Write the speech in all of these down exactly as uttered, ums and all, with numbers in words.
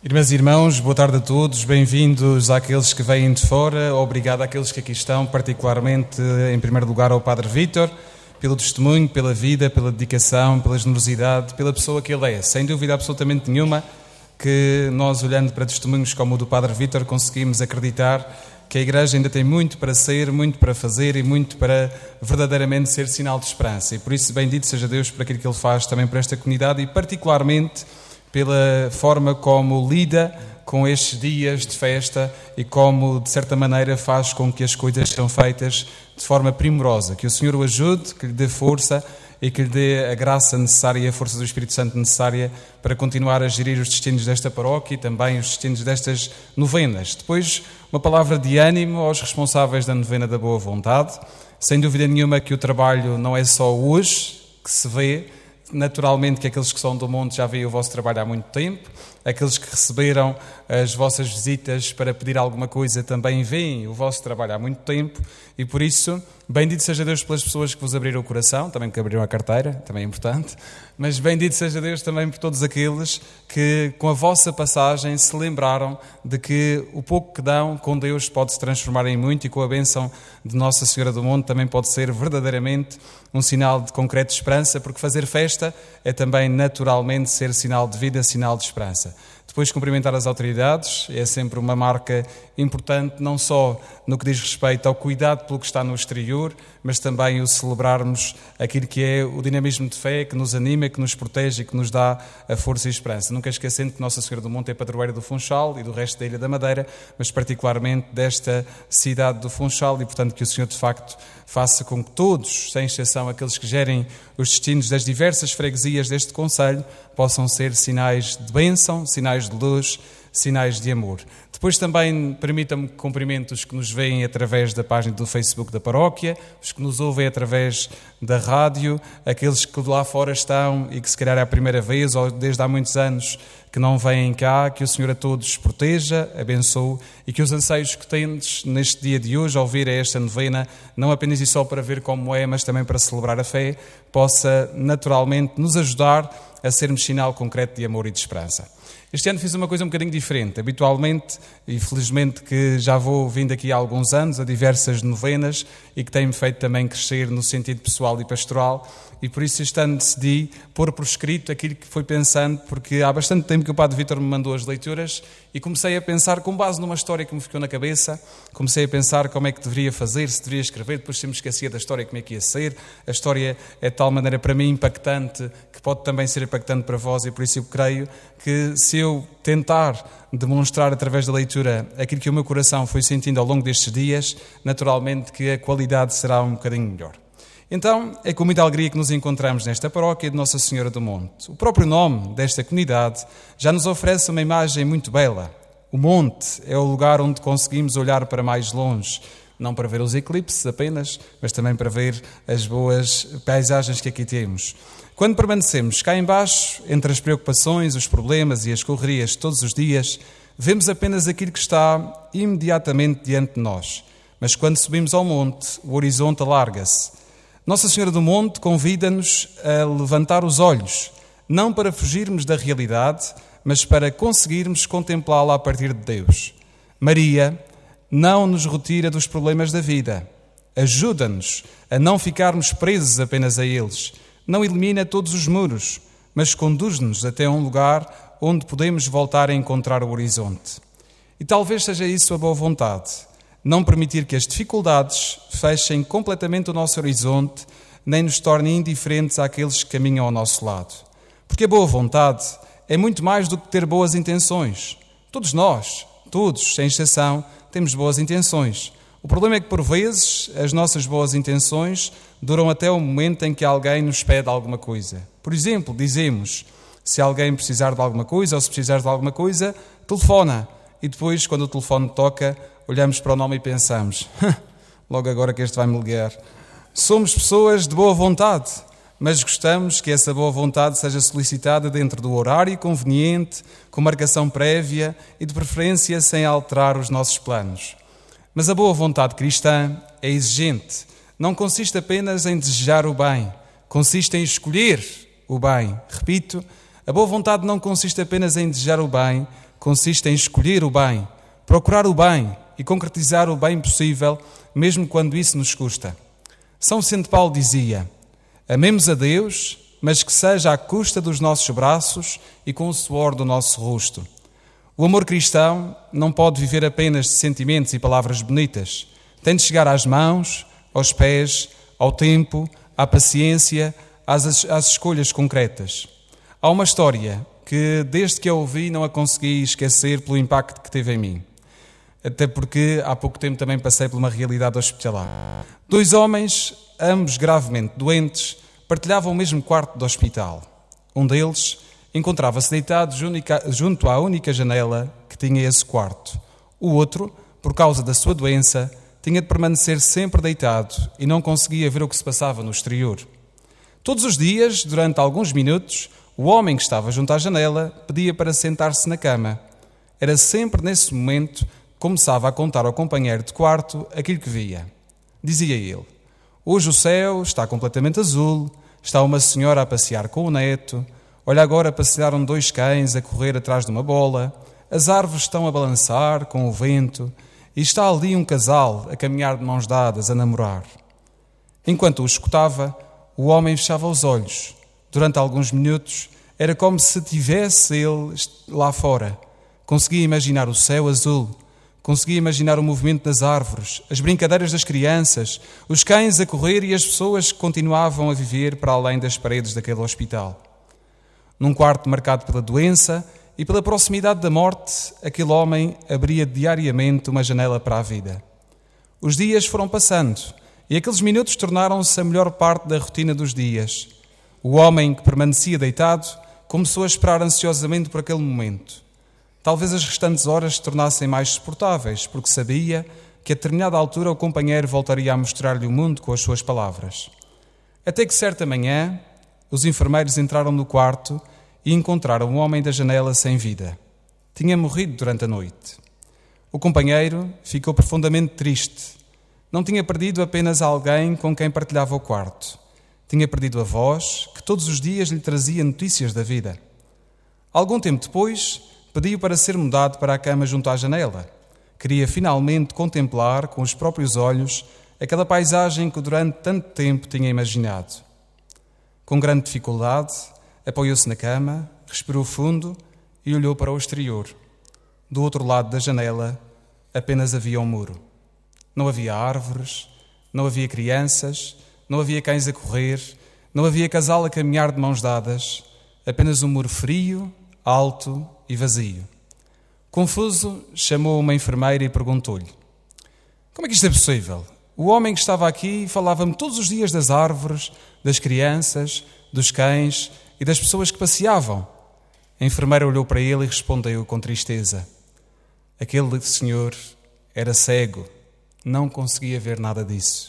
Irmãs e irmãos, boa tarde a todos, bem-vindos àqueles que vêm de fora, obrigado àqueles que aqui estão, particularmente, em primeiro lugar, ao Padre Vítor, pelo testemunho, pela vida, pela dedicação, pela generosidade, pela pessoa que ele é. Sem dúvida absolutamente nenhuma que nós, olhando para testemunhos como o do Padre Vítor, conseguimos acreditar que a Igreja ainda tem muito para ser, muito para fazer e muito para verdadeiramente ser sinal de esperança. E por isso, bendito seja Deus por aquilo que Ele faz também para esta comunidade e particularmente pela forma como lida com estes dias de festa e como, de certa maneira, faz com que as coisas sejam feitas de forma primorosa. Que o Senhor o ajude, que lhe dê força e que lhe dê a graça necessária e a força do Espírito Santo necessária para continuar a gerir os destinos desta paróquia e também os destinos destas novenas. Depois, uma palavra de ânimo aos responsáveis da novena da Boa Vontade. Sem dúvida nenhuma que o trabalho não é só hoje que se vê. Naturalmente que aqueles que são do monte já veem o vosso trabalho há muito tempo, aqueles que receberam as vossas visitas para pedir alguma coisa também veem o vosso trabalho há muito tempo e por isso, bendito seja Deus pelas pessoas que vos abriram o coração, também que abriram a carteira, também é importante, mas bendito seja Deus também por todos aqueles que com a vossa passagem se lembraram de que o pouco que dão com Deus pode se transformar em muito e com a bênção de Nossa Senhora do Monte também pode ser verdadeiramente um sinal de concreta esperança, porque fazer festa é também naturalmente ser sinal de vida, sinal de esperança. Depois, cumprimentar as autoridades é sempre uma marca importante, não só no que diz respeito ao cuidado pelo que está no exterior, mas também o celebrarmos aquilo que é o dinamismo de fé, que nos anima, que nos protege e que nos dá a força e a esperança. Nunca esquecendo que Nossa Senhora do Monte é padroeira do Funchal e do resto da Ilha da Madeira, mas particularmente desta cidade do Funchal e, portanto, que o Senhor, de facto, faça com que todos, sem exceção aqueles que gerem os destinos das diversas freguesias deste concelho, possam ser sinais de bênção, sinais de luz, sinais de amor. Depois também permitam-me que cumprimento os que nos veem através da página do Facebook da paróquia, os que nos ouvem através da rádio, aqueles que lá fora estão e que se calhar é a primeira vez ou desde há muitos anos que não vêm cá, que o Senhor a todos proteja, abençoe e que os anseios que tendes neste dia de hoje ao vir a esta novena, não apenas e só para ver como é, mas também para celebrar a fé, possa naturalmente nos ajudar a sermos sinal concreto de amor e de esperança. Este ano fiz uma coisa um bocadinho diferente. Habitualmente, e felizmente que já vou vindo aqui há alguns anos, a diversas novenas e que tem-me feito também crescer no sentido pessoal e pastoral e por isso este ano decidi pôr por escrito aquilo que fui pensando, porque há bastante tempo que o Padre Vítor me mandou as leituras e comecei a pensar com base numa história que me ficou na cabeça, comecei a pensar como é que deveria fazer, se deveria escrever, depois sempre esquecia da história como é que ia ser. A história é de tal maneira para mim impactante que pode também ser impactante para vós e por isso eu creio que se eu tentar demonstrar através da leitura aquilo que o meu coração foi sentindo ao longo destes dias, naturalmente que a qualidade será um bocadinho melhor. Então, é com muita alegria que nos encontramos nesta paróquia de Nossa Senhora do Monte. O próprio nome desta comunidade já nos oferece uma imagem muito bela. O monte é o lugar onde conseguimos olhar para mais longe, não para ver os eclipses apenas, mas também para ver as boas paisagens que aqui temos. Quando permanecemos cá embaixo, entre as preocupações, os problemas e as correrias de todos os dias, vemos apenas aquilo que está imediatamente diante de nós. Mas quando subimos ao monte, o horizonte alarga-se. Nossa Senhora do Monte convida-nos a levantar os olhos, não para fugirmos da realidade, mas para conseguirmos contemplá-la a partir de Deus. Maria não nos retira dos problemas da vida. Ajuda-nos a não ficarmos presos apenas a eles. Não elimina todos os muros, mas conduz-nos até um lugar onde podemos voltar a encontrar o horizonte. E talvez seja isso a boa vontade. Não permitir que as dificuldades fechem completamente o nosso horizonte, nem nos tornem indiferentes àqueles que caminham ao nosso lado. Porque a boa vontade é muito mais do que ter boas intenções. Todos nós, todos, sem exceção, temos boas intenções. O problema é que, por vezes, as nossas boas intenções duram até o momento em que alguém nos pede alguma coisa. Por exemplo, dizemos, se alguém precisar de alguma coisa ou se precisar de alguma coisa, telefona. E depois, quando o telefone toca, olhamos para o nome e pensamos, logo agora que este vai-me ligar. Somos pessoas de boa vontade, mas gostamos que essa boa vontade seja solicitada dentro do horário conveniente, com marcação prévia e, de preferência, sem alterar os nossos planos. Mas a boa vontade cristã é exigente. Não consiste apenas em desejar o bem, consiste em escolher o bem. Repito, a boa vontade não consiste apenas em desejar o bem, consiste em escolher o bem, procurar o bem e concretizar o bem possível, mesmo quando isso nos custa. São Vicente Paulo dizia: amemos a Deus, mas que seja à custa dos nossos braços e com o suor do nosso rosto. O amor cristão não pode viver apenas de sentimentos e palavras bonitas. Tem de chegar às mãos, aos pés, ao tempo, à paciência, às, às escolhas concretas. Há uma história que, desde que a ouvi, não a consegui esquecer pelo impacto que teve em mim. Até porque há pouco tempo também passei por uma realidade hospitalar. Dois homens, ambos gravemente doentes, partilhavam o mesmo quarto do hospital. Um deles encontrava-se deitado junto à única janela que tinha esse quarto. O outro, por causa da sua doença, tinha de permanecer sempre deitado e não conseguia ver o que se passava no exterior. Todos os dias, durante alguns minutos, o homem que estava junto à janela pedia para sentar-se na cama. Era sempre nesse momento que começava a contar ao companheiro de quarto aquilo que via. Dizia ele: hoje o céu está completamente azul, está uma senhora a passear com o neto, olha agora passearam dois cães a correr atrás de uma bola, as árvores estão a balançar com o vento e está ali um casal a caminhar de mãos dadas, a namorar. Enquanto o escutava, o homem fechava os olhos. Durante alguns minutos, era como se tivesse ele lá fora. Conseguia imaginar o céu azul, conseguia imaginar o movimento das árvores, as brincadeiras das crianças, os cães a correr e as pessoas que continuavam a viver para além das paredes daquele hospital. Num quarto marcado pela doença e pela proximidade da morte, aquele homem abria diariamente uma janela para a vida. Os dias foram passando e aqueles minutos tornaram-se a melhor parte da rotina dos dias. O homem que permanecia deitado começou a esperar ansiosamente por aquele momento. Talvez as restantes horas se tornassem mais suportáveis, porque sabia que a determinada altura o companheiro voltaria a mostrar-lhe o mundo com as suas palavras. Até que certa manhã, os enfermeiros entraram no quarto e encontraram o homem da janela sem vida. Tinha morrido durante a noite. O companheiro ficou profundamente triste. Não tinha perdido apenas alguém com quem partilhava o quarto. Tinha perdido a voz, que todos os dias lhe trazia notícias da vida. Algum tempo depois, pediu para ser mudado para a cama junto à janela. Queria finalmente contemplar com os próprios olhos aquela paisagem que durante tanto tempo tinha imaginado. Com grande dificuldade, apoiou-se na cama, respirou fundo e olhou para o exterior. Do outro lado da janela, apenas havia um muro. Não havia árvores, não havia crianças, não havia cães a correr, não havia casal a caminhar de mãos dadas, apenas um muro frio, alto e vazio. Confuso, chamou uma enfermeira e perguntou-lhe: como é que isto é possível? O homem que estava aqui falava-me todos os dias das árvores, das crianças, dos cães e das pessoas que passeavam. A enfermeira olhou para ele e respondeu com tristeza: aquele senhor era cego, não conseguia ver nada disso.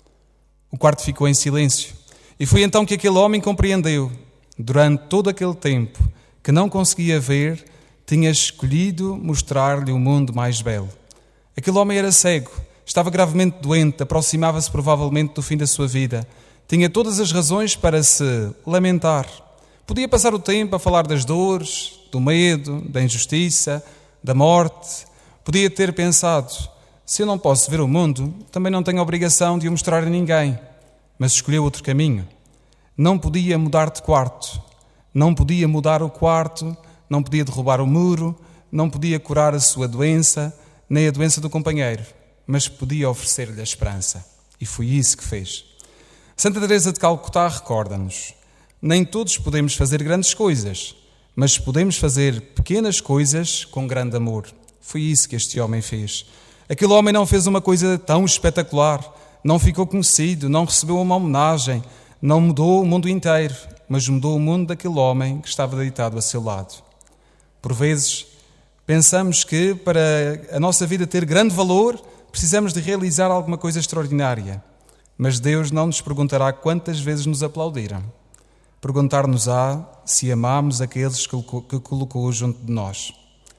O quarto ficou em silêncio e foi então que aquele homem compreendeu, durante todo aquele tempo, que não conseguia ver, tinha escolhido mostrar-lhe o mundo mais belo. Aquele homem era cego, estava gravemente doente, aproximava-se provavelmente do fim da sua vida. Tinha todas as razões para se lamentar. Podia passar o tempo a falar das dores, do medo, da injustiça, da morte. Podia ter pensado: se eu não posso ver o mundo, também não tenho a obrigação de o mostrar a ninguém. Mas escolheu outro caminho. Não podia mudar de quarto. Não podia mudar o quarto, não podia derrubar o muro, não podia curar a sua doença, nem a doença do companheiro, mas podia oferecer-lhe a esperança. E foi isso que fez. Santa Teresa de Calcutá recorda-nos: nem todos podemos fazer grandes coisas, mas podemos fazer pequenas coisas com grande amor. Foi isso que este homem fez. Aquele homem não fez uma coisa tão espetacular, não ficou conhecido, não recebeu uma homenagem, não mudou o mundo inteiro, mas mudou o mundo daquele homem que estava deitado a seu lado. Por vezes, pensamos que para a nossa vida ter grande valor, precisamos de realizar alguma coisa extraordinária. Mas Deus não nos perguntará quantas vezes nos aplaudiram. Perguntar-nos-á se amamos aqueles que colocou junto de nós.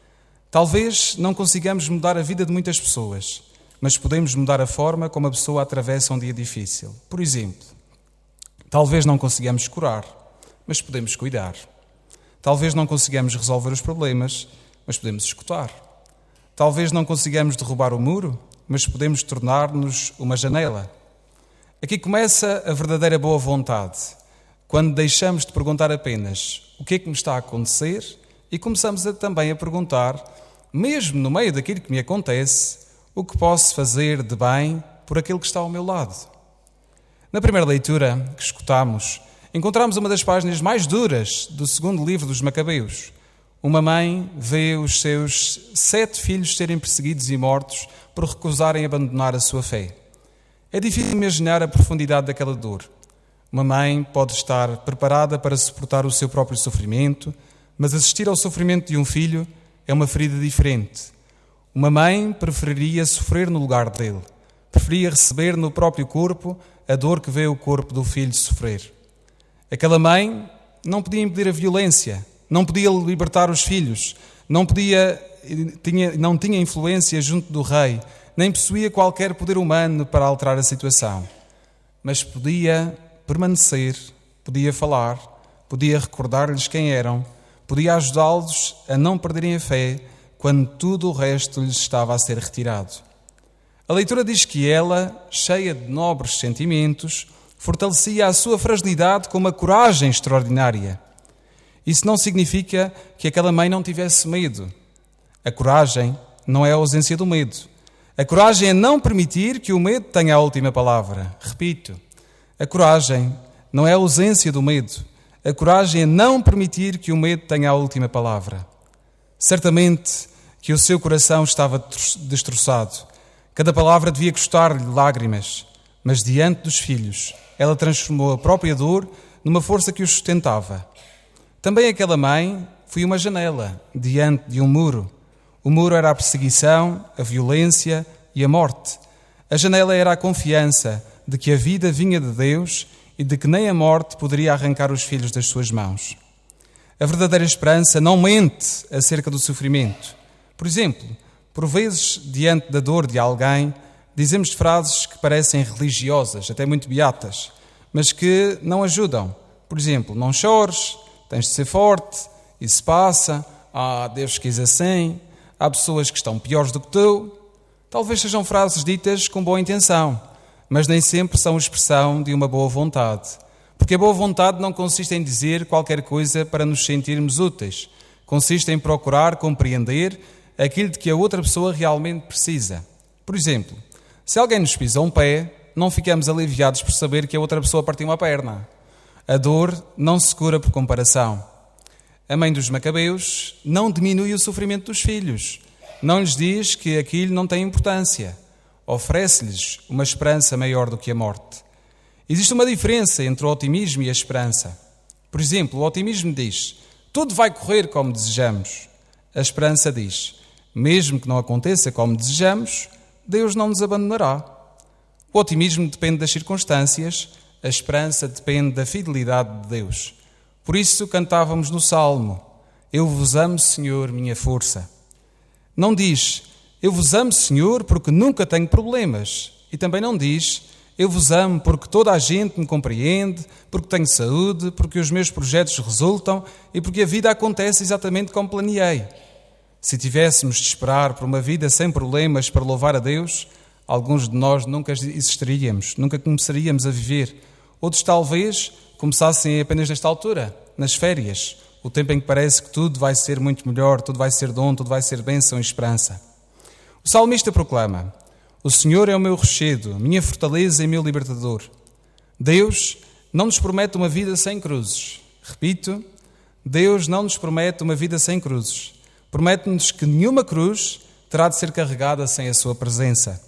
Talvez não consigamos mudar a vida de muitas pessoas, mas podemos mudar a forma como a pessoa atravessa um dia difícil. Por exemplo, talvez não consigamos curar, mas podemos cuidar. Talvez não consigamos resolver os problemas, mas podemos escutar. Talvez não consigamos derrubar o muro, mas podemos tornar-nos uma janela. Aqui começa a verdadeira boa vontade, quando deixamos de perguntar apenas o que é que me está a acontecer e começamos a, também a perguntar, mesmo no meio daquilo que me acontece, o que posso fazer de bem por aquele que está ao meu lado. Na primeira leitura que escutamos, encontramos uma das páginas mais duras do segundo livro dos Macabeus. Uma mãe vê os seus sete filhos serem perseguidos e mortos por recusarem abandonar a sua fé. É difícil imaginar a profundidade daquela dor. Uma mãe pode estar preparada para suportar o seu próprio sofrimento, mas assistir ao sofrimento de um filho é uma ferida diferente. Uma mãe preferiria sofrer no lugar dele, preferia receber no próprio corpo a dor que vê o corpo do filho sofrer. Aquela mãe não podia impedir a violência, não podia libertar os filhos, não, podia, tinha, não tinha influência junto do rei, nem possuía qualquer poder humano para alterar a situação. Mas podia permanecer, podia falar, podia recordar-lhes quem eram, podia ajudá-los a não perderem a fé quando tudo o resto lhes estava a ser retirado. A leitura diz que ela, cheia de nobres sentimentos, fortalecia a sua fragilidade com uma coragem extraordinária. Isso não significa que aquela mãe não tivesse medo. A coragem não é a ausência do medo. A coragem é não permitir que o medo tenha a última palavra. Repito, a coragem não é a ausência do medo. A coragem é não permitir que o medo tenha a última palavra. Certamente que o seu coração estava destroçado. Cada palavra devia custar-lhe lágrimas, mas diante dos filhos, ela transformou a própria dor numa força que os sustentava. Também aquela mãe foi uma janela diante de um muro. O muro era a perseguição, a violência e a morte. A janela era a confiança de que a vida vinha de Deus e de que nem a morte poderia arrancar os filhos das suas mãos. A verdadeira esperança não mente acerca do sofrimento. Por exemplo, por vezes, diante da dor de alguém, dizemos frases que parecem religiosas, até muito beatas, mas que não ajudam. Por exemplo, não chores, tens de ser forte, isso passa, ah, Deus quis assim, há pessoas que estão piores do que tu. Talvez sejam frases ditas com boa intenção, mas nem sempre são expressão de uma boa vontade. Porque a boa vontade não consiste em dizer qualquer coisa para nos sentirmos úteis. Consiste em procurar compreender aquilo de que a outra pessoa realmente precisa. Por exemplo, se alguém nos pisa um pé, não ficamos aliviados por saber que a outra pessoa partiu uma perna. A dor não se cura por comparação. A mãe dos Macabeus não diminui o sofrimento dos filhos. Não lhes diz que aquilo não tem importância. Oferece-lhes uma esperança maior do que a morte. Existe uma diferença entre o otimismo e a esperança. Por exemplo, o otimismo diz, tudo vai correr como desejamos. A esperança diz, mesmo que não aconteça como desejamos, Deus não nos abandonará. O otimismo depende das circunstâncias, a esperança depende da fidelidade de Deus. Por isso cantávamos no Salmo, eu vos amo, Senhor, minha força. Não diz, eu vos amo, Senhor, porque nunca tenho problemas. E também não diz, eu vos amo porque toda a gente me compreende, porque tenho saúde, porque os meus projetos resultam e porque a vida acontece exatamente como planeei. Se tivéssemos de esperar por uma vida sem problemas para louvar a Deus, alguns de nós nunca existiríamos, nunca começaríamos a viver. Outros talvez começassem apenas nesta altura, nas férias, o tempo em que parece que tudo vai ser muito melhor, tudo vai ser dom, tudo vai ser bênção e esperança. O salmista proclama, o Senhor é o meu rochedo, minha fortaleza e meu libertador. Deus não nos promete uma vida sem cruzes. Repito, Deus não nos promete uma vida sem cruzes. Promete-nos que nenhuma cruz terá de ser carregada sem a sua presença.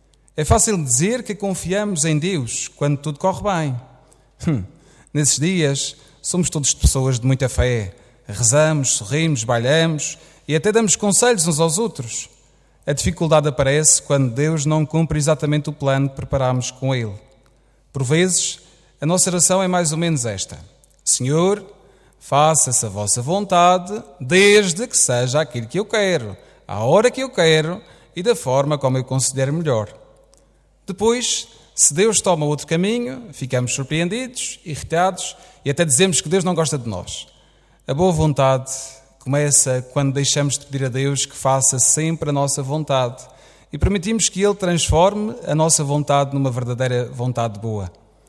É fácil dizer que confiamos em Deus quando tudo corre bem. Hum, nesses dias, somos todos pessoas de muita fé. Rezamos, sorrimos, bailamos e até damos conselhos uns aos outros. A dificuldade aparece quando Deus não cumpre exatamente o plano que preparámos com Ele. Por vezes, a nossa oração é mais ou menos esta. Senhor, faça-se a vossa vontade, desde que seja aquilo que eu quero, à hora que eu quero e da forma como eu considero melhor. Depois, se Deus toma outro caminho, ficamos surpreendidos, irritados e até dizemos que Deus não gosta de nós. A boa vontade Começa quando deixamos de pedir a Deus que faça sempre a nossa vontade e permitimos que Ele transforme a nossa vontade numa verdadeira vontade boa.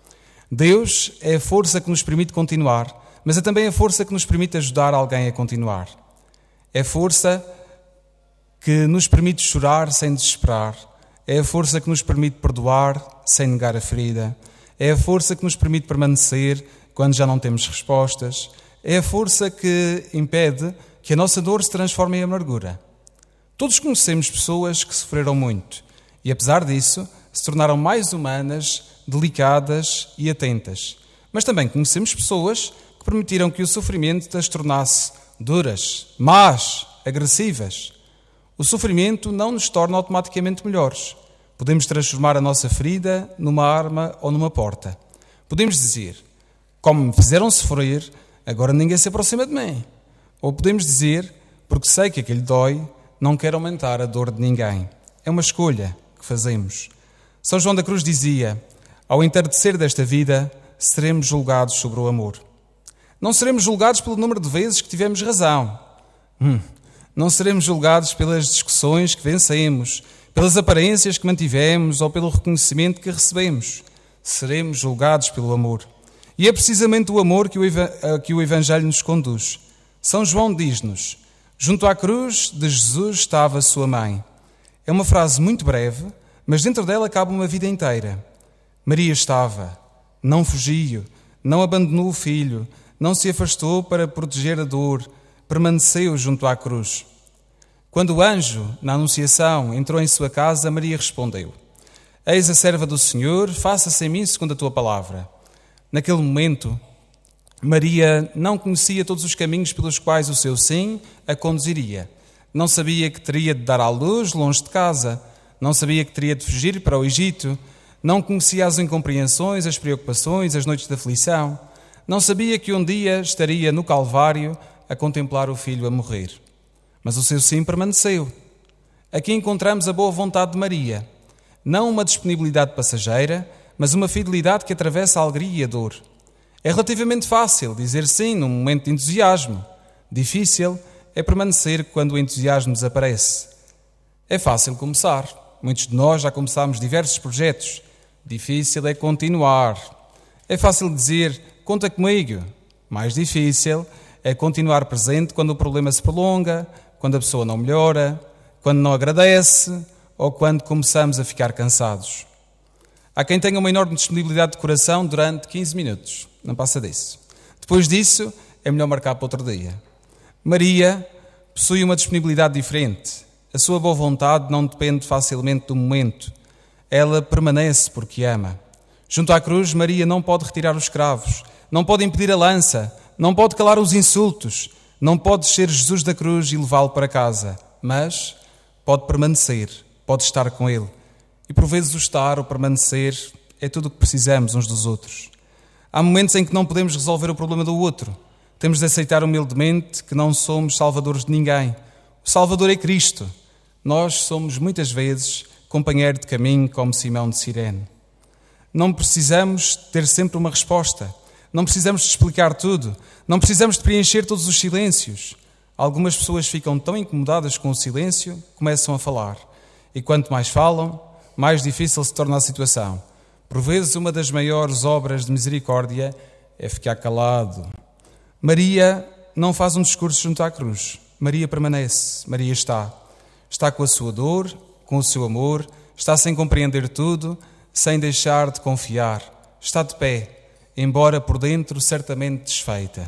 Deus é a força que nos permite continuar, mas é também a força que nos permite ajudar alguém a continuar. É a força que nos permite chorar sem desesperar. É a força que nos permite perdoar sem negar a ferida. É a força que nos permite permanecer quando já não temos respostas. É a força que impede que a nossa dor se transforme em amargura. Todos conhecemos pessoas que sofreram muito e, apesar disso, se tornaram mais humanas, delicadas e atentas. Mas também conhecemos pessoas que permitiram que o sofrimento as tornasse duras, más, agressivas. O sofrimento não nos torna automaticamente melhores. Podemos transformar a nossa ferida numa arma ou numa porta. Podemos dizer, como me fizeram sofrer, agora ninguém se aproxima de mim. Ou podemos dizer, porque sei que aquilo dói, não quero aumentar a dor de ninguém. É uma escolha que fazemos. São João da Cruz dizia, ao entardecer desta vida, seremos julgados sobre o amor. Não seremos julgados pelo número de vezes que tivemos razão. Hum. Não seremos julgados pelas discussões que vencemos, pelas aparências que mantivemos ou pelo reconhecimento que recebemos. Seremos julgados pelo amor. E é precisamente o amor que o, que o Evangelho nos conduz. São João diz-nos, junto à cruz de Jesus estava sua mãe. É uma frase muito breve, mas dentro dela cabe uma vida inteira. Maria estava, não fugiu, não abandonou o filho, não se afastou para proteger a dor, permaneceu junto à cruz. Quando o anjo, na Anunciação, entrou em sua casa, Maria respondeu, eis a serva do Senhor, faça-se em mim segundo a tua palavra. Naquele momento, Maria não conhecia todos os caminhos pelos quais o seu sim a conduziria. Não sabia que teria de dar à luz longe de casa, não sabia que teria de fugir para o Egito, não conhecia as incompreensões, as preocupações, as noites de aflição, não sabia que um dia estaria no Calvário a contemplar o filho a morrer. Mas o seu sim permaneceu. Aqui encontramos a boa vontade de Maria, não uma disponibilidade passageira, mas uma fidelidade que atravessa a alegria e a dor. É relativamente fácil dizer sim num momento de entusiasmo. Difícil é permanecer quando o entusiasmo desaparece. É fácil começar. Muitos de nós já começámos diversos projetos. Difícil é continuar. É fácil dizer, conta comigo. Mais difícil é continuar presente quando o problema se prolonga, quando a pessoa não melhora, quando não agradece ou quando começamos a ficar cansados. Há quem tenha uma enorme disponibilidade de coração durante quinze minutos. Não passa disso. Depois disso, é melhor marcar para outro dia. Maria possui uma disponibilidade diferente. A sua boa vontade não depende facilmente do momento. Ela permanece porque ama. Junto à cruz, Maria não pode retirar os cravos, não pode impedir a lança, não pode calar os insultos, não pode descer Jesus da cruz e levá-lo para casa, mas pode permanecer, pode estar com ele. E por vezes o estar, o permanecer, é tudo o que precisamos uns dos outros. Há momentos em que não podemos resolver o problema do outro. Temos de aceitar humildemente que não somos salvadores de ninguém. O Salvador é Cristo. Nós somos muitas vezes companheiro de caminho como Simão de Cirene. Não precisamos ter sempre uma resposta. Não precisamos de explicar tudo. Não precisamos de preencher todos os silêncios. Algumas pessoas ficam tão incomodadas com o silêncio que começam a falar. E quanto mais falam, mais difícil se torna a situação. Por vezes, uma das maiores obras de misericórdia é ficar calado. Maria não faz um discurso junto à cruz. Maria permanece. Maria está. Está com a sua dor, com o seu amor, está sem compreender tudo, sem deixar de confiar. Está de pé, embora por dentro certamente desfeita.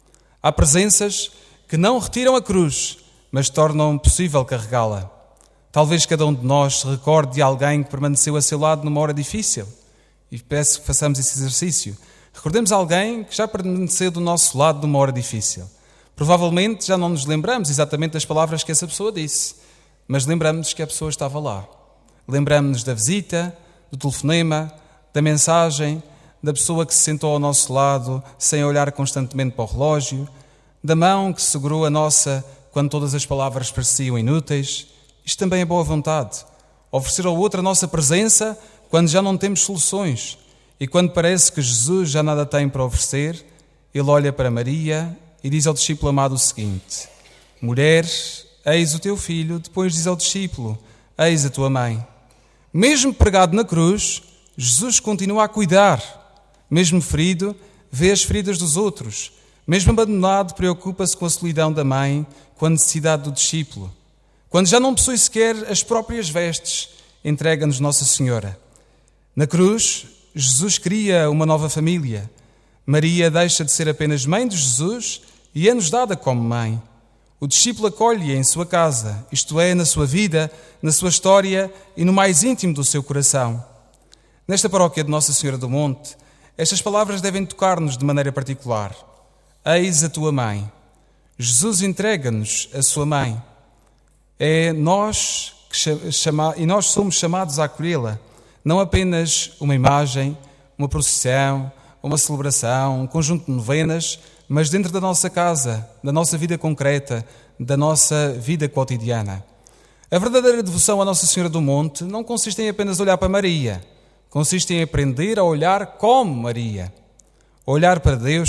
Há presenças que não retiram a cruz, mas tornam possível carregá-la. Talvez cada um de nós se recorde de alguém que permaneceu a seu lado numa hora difícil. E peço que façamos esse exercício. Recordemos alguém que já permaneceu do nosso lado numa hora difícil. Provavelmente já não nos lembramos exatamente das palavras que essa pessoa disse, mas lembramos-nos que a pessoa estava lá. Lembramos-nos da visita, do telefonema, da mensagem, da pessoa que se sentou ao nosso lado sem olhar constantemente para o relógio, da mão que segurou a nossa quando todas as palavras pareciam inúteis. Isto também é boa vontade. Oferecer ao outro a nossa presença quando já não temos soluções e quando parece que Jesus já nada tem para oferecer, ele olha para Maria e diz ao discípulo amado o seguinte: Mulher, eis o teu filho. Depois diz ao discípulo: eis a tua mãe. Mesmo pregado na cruz, Jesus continua a cuidar. Mesmo ferido, vê as feridas dos outros. Mesmo abandonado, preocupa-se com a solidão da mãe, com a necessidade do discípulo. Quando já não possui sequer as próprias vestes, entrega-nos Nossa Senhora. Na cruz, Jesus cria uma nova família. Maria deixa de ser apenas mãe de Jesus e é-nos dada como mãe. O discípulo acolhe-a em sua casa, isto é, na sua vida, na sua história e no mais íntimo do seu coração. Nesta paróquia de Nossa Senhora do Monte, estas palavras devem tocar-nos de maneira particular. Eis a tua mãe. Jesus entrega-nos a sua mãe. É nós que chama, e nós somos chamados a acolhê-la, não apenas uma imagem, uma procissão, uma celebração, um conjunto de novenas, mas dentro da nossa casa, da nossa vida concreta, da nossa vida cotidiana. A verdadeira devoção à Nossa Senhora do Monte não consiste em apenas olhar para Maria, consiste em aprender a olhar como Maria. Olhar para Deus